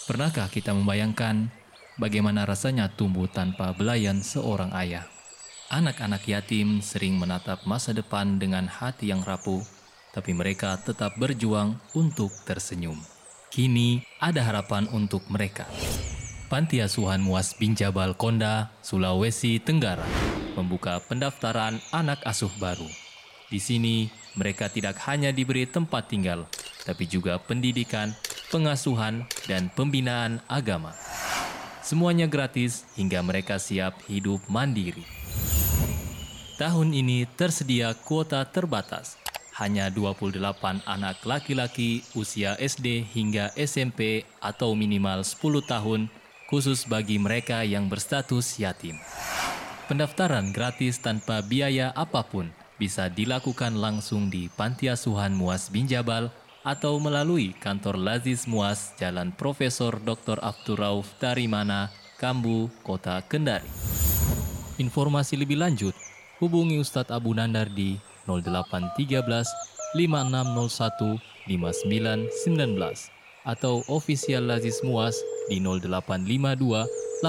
Pernahkah kita membayangkan bagaimana rasanya tumbuh tanpa belayan seorang ayah? Anak-anak yatim sering menatap masa depan dengan hati yang rapuh, tapi mereka tetap berjuang untuk tersenyum. Kini ada harapan untuk mereka. Panti Asuhan Muas Binjabal Konda, Sulawesi Tenggara, membuka pendaftaran anak asuh baru. Di sini, mereka tidak hanya diberi tempat tinggal, tapi juga pendidikan, pengasuhan, dan pembinaan agama. Semuanya gratis hingga mereka siap hidup mandiri. Tahun ini tersedia kuota terbatas. Hanya 28 anak laki-laki usia SD hingga SMP atau minimal 10 tahun, khusus bagi mereka yang berstatus yatim. Pendaftaran gratis tanpa biaya apapun bisa dilakukan langsung di Panti Asuhan Muas Binjabal atau melalui kantor Lazis Muas Jalan Profesor Dr. Abdurrauf Tarimana, Kambu, Kota Kendari. Informasi lebih lanjut, hubungi Ustadz Abu Nandar di 0813 5601 5919 atau official Lazis Muas di 0852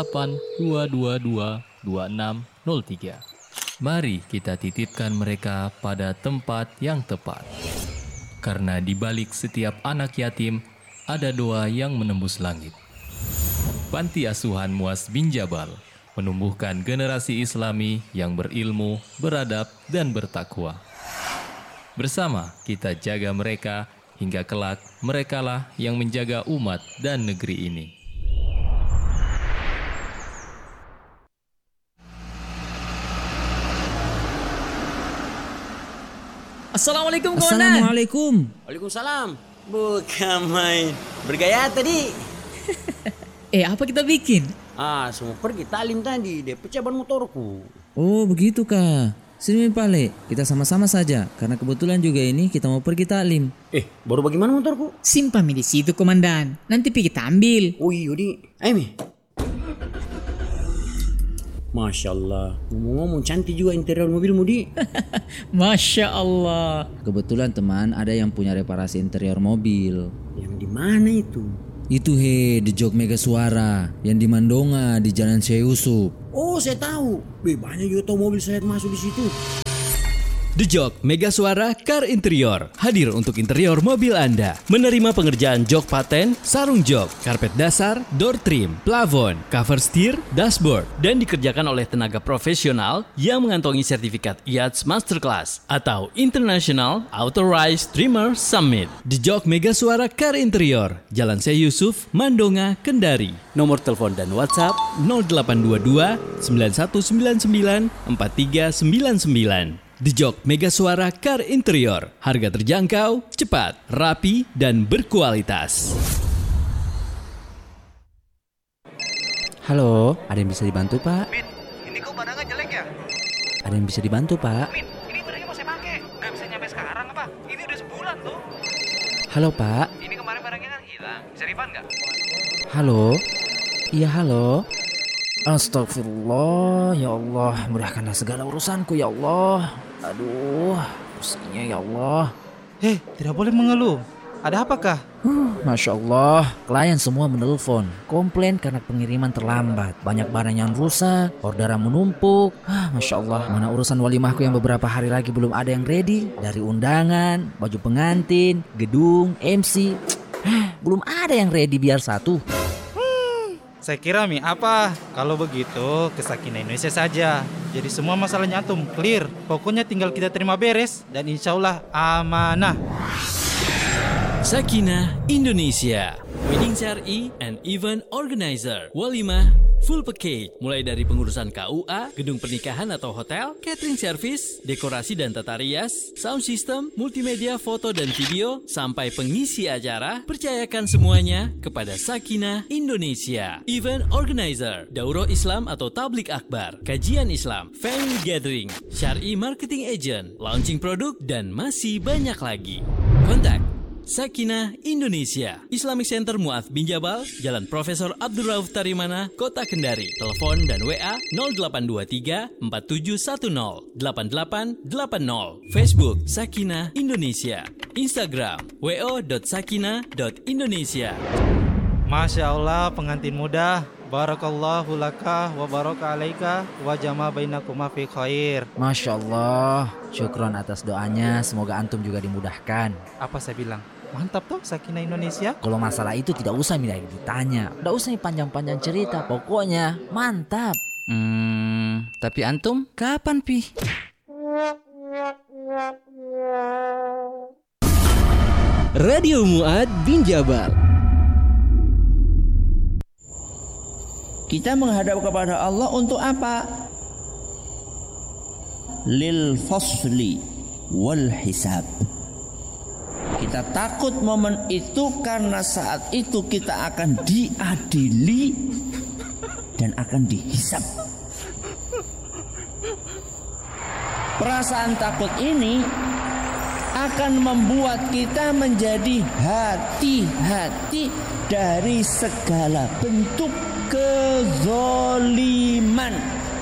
8222 2603. Mari kita titipkan mereka pada tempat yang tepat. Karena di balik setiap anak yatim, ada doa yang menembus langit. Panti Asuhan Muas Binjabal menumbuhkan generasi Islami yang berilmu, beradab, dan bertakwa. Bersama kita jaga mereka, hingga kelak merekalah yang menjaga umat dan negeri ini. Assalamualaikum kawan. Assalamualaikum. Waalaikumsalam. Bukan main. Bergaya tadi. Apa kita bikin? Semua pergi talim tadi. Dia pecah ban motorku. Oh begitu kah? Sini Pale, kita sama-sama saja. Karena kebetulan juga ini kita mau pergi taklim. Baru bagaimana motorku? Simpan di situ komandan. Nanti kita ambil. Oh iya di. Ayo Mi. Masya Allah. Ngomong-ngomong cantik juga interior mobilmu di. Masya Allah. Kebetulan teman ada yang punya reparasi interior mobil. Yang di mana itu? Itu The Jog Mega Suara yang di Mandonga di Jalan Syekh Yusuf. Oh saya tahu. Banyak juga tahu mobil saya masuk di situ. The Jog Mega Suara Car Interior hadir untuk interior mobil Anda. Menerima pengerjaan jok paten, sarung jok, karpet dasar, door trim, plafon, cover steer, dashboard, dan dikerjakan oleh tenaga profesional yang mengantongi sertifikat IATS Masterclass atau International Authorized Trimmer Summit. The Jog Mega Suara Car Interior, Jalan Syekh Yusuf, Mandonga, Kendari. Nomor telepon dan WhatsApp 0822 9199 4399. The Jog Mega Suara Car Interior. Harga terjangkau, cepat, rapi, dan berkualitas. Halo, ada yang bisa dibantu Pak? Min, ini kok barangnya jelek ya? Ada yang bisa dibantu Pak? Min, ini barangnya mau saya pakai. Gak bisa nyampe sekarang apa? Ini udah sebulan tuh. Halo Pak? Ini kemarin barangnya kan hilang. Bisa refund gak? Halo? Iya halo? Astagfirullah, ya Allah, mudahkanlah segala urusanku ya Allah. Aduh, pusingnya ya Allah. Tidak boleh mengeluh. Ada apakah? Masya Allah, klien semua menelpon, komplain karena pengiriman terlambat. Banyak barang yang rusak, orderan menumpuk. Masya Allah, mana urusan walimahku yang beberapa hari lagi belum ada yang ready. Dari undangan, baju pengantin, gedung, MC. Belum ada yang ready biar satu. Saya kira apa? Kalau begitu ke Sakinah Indonesia saja. Jadi semua masalahnya antum clear. Pokoknya tinggal kita terima beres dan insya Allah amanah. Sakinah Indonesia, Wedding Syar'i and Event Organizer, Walimah full package, mulai dari pengurusan KUA, gedung pernikahan atau hotel, catering service, dekorasi dan tata rias, sound system, multimedia foto dan video, sampai pengisi acara. Percayakan semuanya kepada Sakinah Indonesia. Event Organizer, Daurah Islam atau Tablik Akbar, kajian Islam, family gathering, Syar'i marketing agent, launching produk, dan masih banyak lagi. Kontak Sakinah Indonesia, Islamic Center Mu'adz Binjabal, Jalan Profesor Abdurrauf Tarimana, Kota Kendari. Telepon dan WA 0823 4710 8880. Facebook Sakinah Indonesia. Instagram wo.sakinah.indonesia. Masya Allah pengantin muda. Barakallahu laka wa baraka alaika wa jama bainakuma fi khair. Masya Allah, syukron atas doanya. Semoga antum juga dimudahkan. Apa saya bilang? Mantap toh Sakinah Indonesia. Kalau masalah itu tidak usah ditanya, tidak usah panjang-panjang cerita. Pokoknya mantap. Tapi antum kapan pi? Radio Muad bin Jabal. Kita menghadap kepada Allah untuk apa? Lil fasli wal hisab. Kita takut momen itu karena saat itu kita akan diadili dan akan dihisab. Perasaan takut ini akan membuat kita menjadi hati-hati dari segala bentuk kezoliman.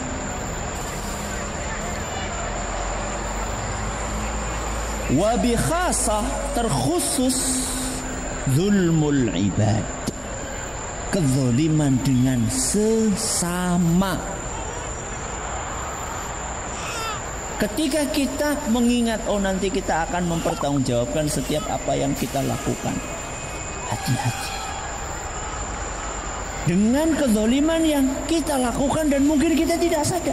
Wabi khasah terkhusus zulmul ibad, kezoliman dengan sesama. Ketika kita mengingat nanti kita akan mempertanggungjawabkan setiap apa yang kita lakukan, hati-hati dengan kezaliman yang kita lakukan dan mungkin kita tidak sadar.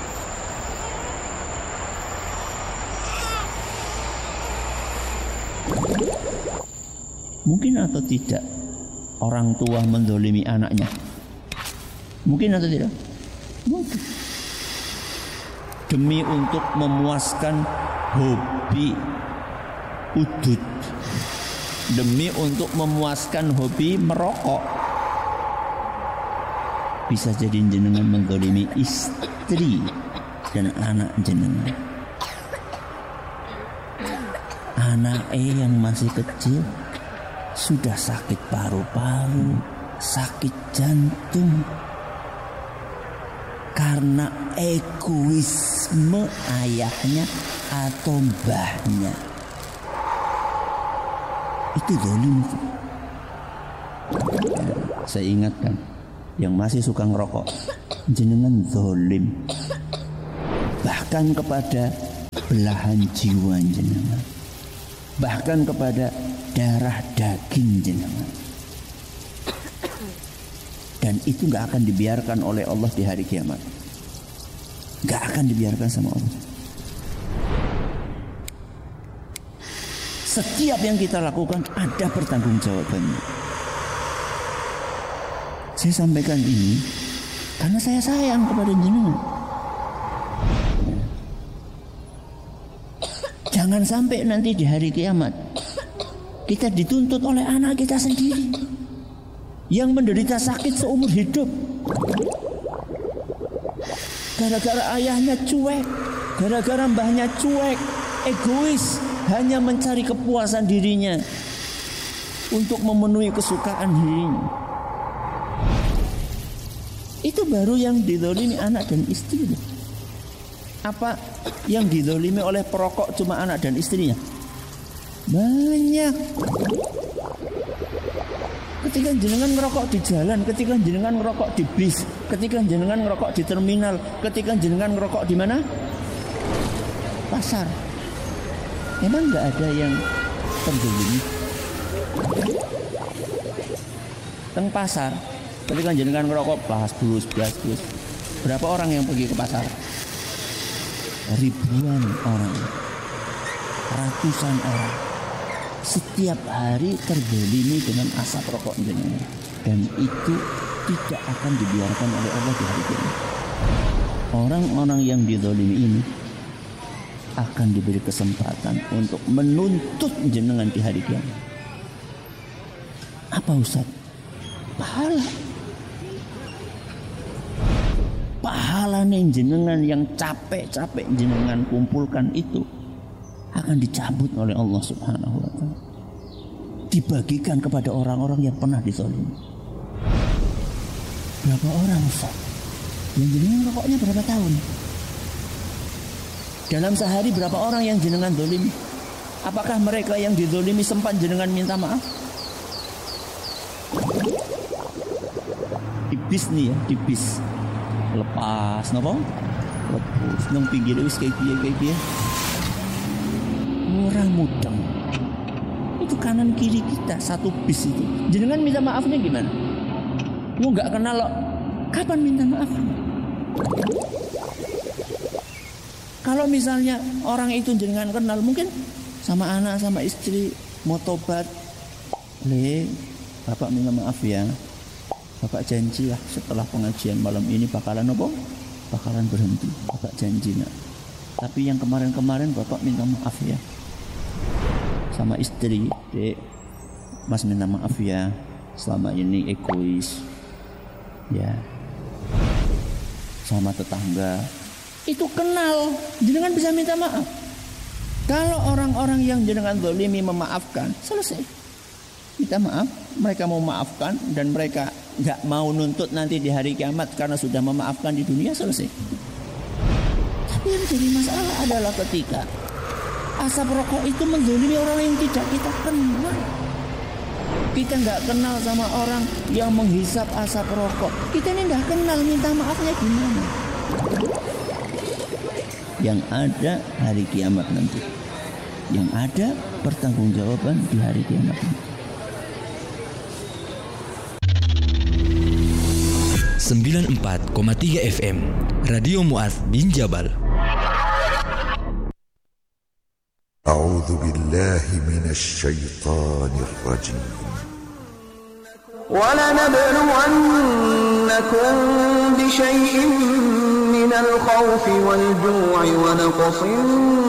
Mungkin atau tidak orang tua menzalimi anaknya? Mungkin atau tidak? Mungkin. Demi untuk memuaskan hobi udut, demi untuk memuaskan hobi merokok, bisa jadi jenengan menzalimi istri dan anak jenengan. Anak yang masih kecil sudah sakit paru-paru, sakit jantung karena egoisme ayahnya atau mbahnya. Itu zalim. Saya ingatkan yang masih suka ngerokok, jenengan zalim. Bahkan kepada belahan jiwa jenengan, bahkan kepada darah daging jenengan. Dan itu gak akan dibiarkan oleh Allah di hari kiamat. Gak akan dibiarkan sama Allah. Setiap yang kita lakukan ada pertanggungjawabannya. Saya sampaikan ini karena saya sayang kepada jenengan. Jangan sampai nanti di hari kiamat kita dituntut oleh anak kita sendiri yang menderita sakit seumur hidup gara-gara ayahnya cuek, gara-gara mbahnya cuek, egois, hanya mencari kepuasan dirinya untuk memenuhi kesukaan dirinya. Itu baru yang dizalimi anak dan istri. Apa yang dizalimi oleh perokok cuma anak dan istrinya? Banyak. Ketika jenengan ngerokok di jalan, ketika jenengan ngerokok di bis, ketika jenengan ngerokok di terminal, ketika jenengan ngerokok di mana? Pasar. Emang nggak ada yang terzalimi? Teng pasar, ketika jenengan ngerokok belas bulus. Berapa orang yang pergi ke pasar? Ribuan orang, ratusan orang. Setiap hari terzalimi dengan asap rokok jenengan, dan itu tidak akan dibiarkan oleh Allah di hari kiamat. Orang-orang yang dizalimi ini akan diberi kesempatan untuk menuntut jenengan di hari kiamat. Apa Ustaz? Pahala. Pahala nih jenengan yang capek-capek jenengan kumpulkan itu akan dicabut oleh Allah Subhanahu wa ta'ala, dibagikan kepada orang-orang yang pernah dizalimi. Berapa orang Ustaz? Yang jenengan rokoknya berapa tahun? Dalam sehari berapa orang yang jenengan zalimi? Apakah mereka yang dizalimi sempat jenengan minta maaf? bis nih ya, di bis lepas napa lepas nang pinggir wis kayak piye orang mudeng itu kanan kiri kita satu bis itu jenengan minta maafnya gimana? Lu nggak kenal lo kapan minta maaf? Kalau misalnya orang itu jenengan kenal mungkin sama anak sama istri mau tobat, bapak minta maaf ya, bapak janji lah setelah pengajian malam ini bakalan apa? Bakalan berhenti, bapak janji nak. Tapi yang kemarin bapak minta maaf ya, sama istri, dek, mas minta maaf ya, selama ini egois, ya, sama tetangga. Itu kenal, jenengan bisa minta maaf. Kalau orang-orang yang jenengan zalimi memaafkan, selesai. Minta maaf, mereka mau maafkan dan mereka nggak mau nuntut nanti di hari kiamat karena sudah memaafkan di dunia, selesai. Tapi yang jadi masalah adalah ketika asap rokok itu menzalimi orang yang tidak kita kenal. Kita nggak kenal sama orang yang menghisap asap rokok. Kita ini nggak kenal, minta maafnya gimana? Yang ada hari kiamat nanti, yang ada pertanggungjawaban di hari kiamat nanti. 94,3 FM Radio Mu'adz bin Jabal. A'udzu billahi minasy syaithanir rajim. وَلَنَبْلُوَنَّكُمْ بِشَيْءٍ مِّنَ الْخَوْفِ وَالْجُوعِ وَنَقْصٍ